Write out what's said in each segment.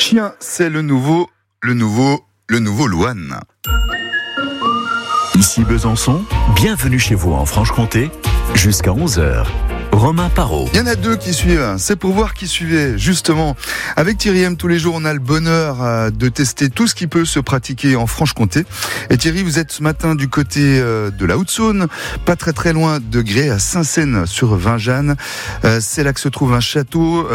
Chien, c'est le nouveau Louane. Ici Besançon, bienvenue chez vous en Franche-Comté, jusqu'à 11h. Romain Parot. Il y en a deux qui suivent, c'est pour voir qui suivait, justement. Avec Thierry M, tous les jours, on a le bonheur de tester tout ce qui peut se pratiquer en Franche-Comté. Et Thierry, vous êtes ce matin du côté de la Haute-Saône, pas très loin de Grès, à Saint-Seine-sur-Vingeanne. C'est là que se trouve un château,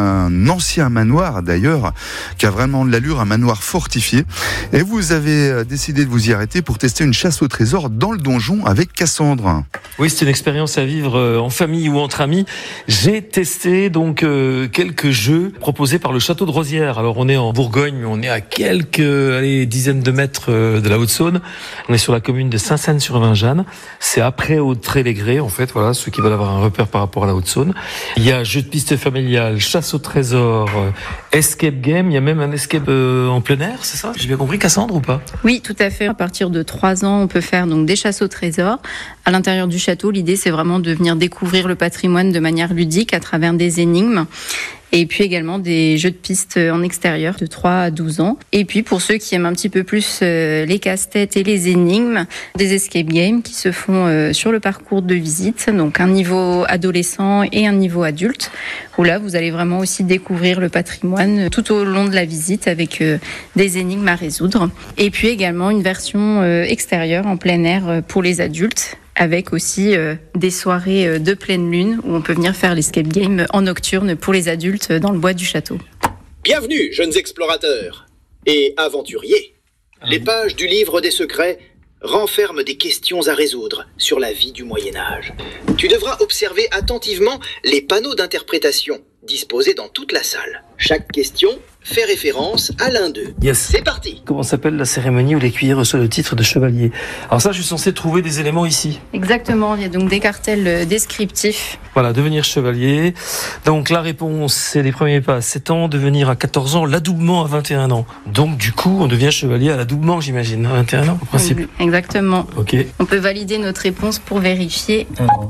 un ancien manoir d'ailleurs, qui a vraiment de l'allure, un manoir fortifié. Et vous avez décidé de vous y arrêter pour tester une chasse au trésor dans le donjon avec Cassandre. Oui, c'est une expérience à vivre en famille ou entre amis. J'ai testé donc quelques jeux proposés par le château de Rosières. Alors on est en Bourgogne, mais on est à quelques dizaines de mètres de la Haute-Saône. On est sur la commune de Saint-Seine-sur-Vingeanne. C'est après Autrey-les-Grès, en fait. Voilà, ceux qui veulent avoir un repère par rapport à la Haute-Saône. Il y a jeu de piste familial, chasse au trésor, escape game. Il y a même un escape en plein air, c'est ça? J'ai bien compris, Cassandre, ou pas? Oui, tout à fait. À partir de 3 ans, on peut faire donc des chasses au trésor. À l'intérieur du château, l'idée, c'est vraiment de venir découvrir le patrimoine de manière ludique à travers des énigmes. Et puis également des jeux de piste en extérieur de 3 à 12 ans. Et puis pour ceux qui aiment un petit peu plus les casse-têtes et les énigmes, des escape games qui se font sur le parcours de visite. Donc un niveau adolescent et un niveau adulte, où là vous allez vraiment aussi découvrir le patrimoine tout au long de la visite avec des énigmes à résoudre. Et puis également une version extérieure en plein air pour les adultes, avec aussi des soirées de pleine lune où on peut venir faire l'escape game en nocturne pour les adultes dans le bois du château. Bienvenue, jeunes explorateurs et aventuriers. Les pages du livre des secrets renferment des questions à résoudre sur la vie du Moyen-Âge. Tu devras observer attentivement les panneaux d'interprétation disposés dans toute la salle. Chaque question fait référence à l'un d'eux. Yes. C'est parti. Comment s'appelle la cérémonie où l'écuyer reçoit le titre de chevalier? Alors ça, je suis censé trouver des éléments ici. Exactement, il y a donc des cartels descriptifs. Voilà, devenir chevalier. Donc la réponse, c'est les premiers pas à 7 ans, devenir à 14 ans, l'adoubement à 21 ans. Donc du coup, on devient chevalier à l'adoubement, j'imagine, à 21 ans, au principe. Exactement. Ok. On peut valider notre réponse pour vérifier.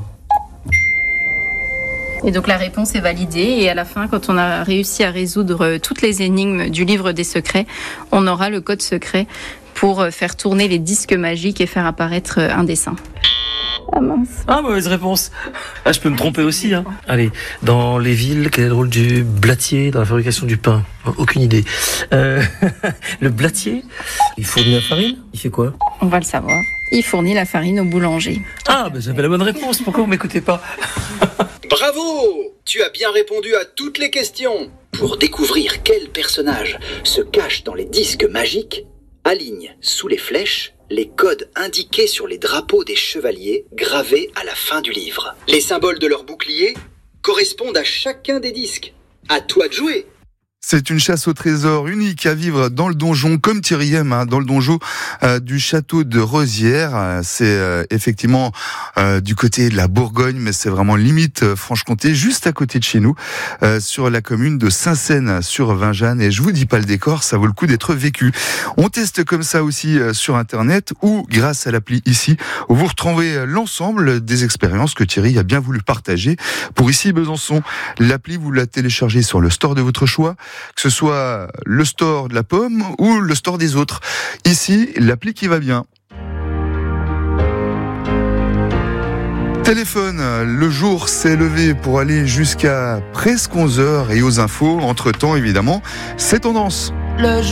Et donc la réponse est validée et à la fin, quand on a réussi à résoudre toutes les énigmes du livre des secrets, on aura le code secret pour faire tourner les disques magiques et faire apparaître un dessin. Ah mince. Ah, mauvaise réponse. Ah, je peux me tromper aussi, hein. Allez, dans les villes, quel est le rôle du blatier dans la fabrication du pain? Aucune idée. Le blatier, il fournit la farine? Il fait quoi? On va le savoir. Il fournit la farine au boulanger. Ah, ben j'avais la bonne réponse. Pourquoi vous m'écoutez pas? Bravo! Tu as bien répondu à toutes les questions. Pour découvrir quel personnage se cache dans les disques magiques, aligne sous les flèches les codes indiqués sur les drapeaux des chevaliers gravés à la fin du livre. Les symboles de leur bouclier correspondent à chacun des disques. À toi de jouer. C'est une chasse au trésor unique à vivre dans le donjon, comme Thierry aime, dans le donjon du château de Rosières. C'est effectivement du côté de la Bourgogne, mais c'est vraiment limite Franche-Comté, juste à côté de chez nous, sur la commune de Saint-Seine-sur-Vingeanne. Et je vous dis pas le décor, ça vaut le coup d'être vécu. On teste comme ça aussi sur Internet ou grâce à l'appli ici, où vous retrouvez l'ensemble des expériences que Thierry a bien voulu partager. Pour ici Besançon, l'appli, vous la téléchargez sur le store de votre choix, que ce soit le store de la pomme ou le store des autres. Ici, l'appli qui va bien. Téléphone, le jour s'est levé pour aller jusqu'à presque 11h et aux infos. Entre-temps, évidemment, c'est tendance.